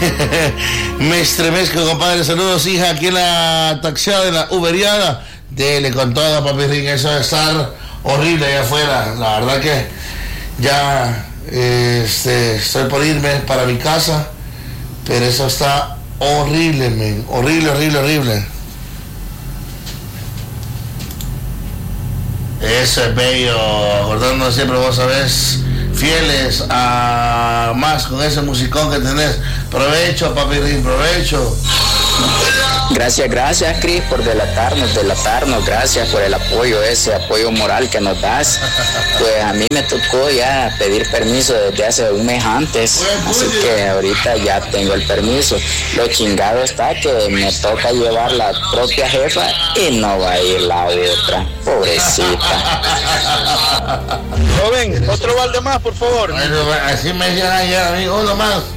Me estremezco, compadre. Saludos, hija, aquí en la taxiada de la Uberiada. Dele con todo, papi Ring. Eso de estar horrible allá afuera. La verdad que ya estoy por irme para mi casa, pero eso está horrible, men. Horrible, horrible, horrible. Eso es bello, acordándonos siempre, vos sabés, fieles a más con ese musicón que tenés. Provecho, papi Rin, provecho. Gracias, Cris, por delatarnos, gracias por el apoyo, ese apoyo moral que nos das. Pues a mí me tocó ya pedir permiso desde hace un mes antes, así que ahorita ya tengo el permiso. Lo chingado está que me toca llevar la propia jefa y no va a ir la otra, pobrecita. Joven, otro balde más, por favor. Bueno, así me decían ayer, amigo, uno más.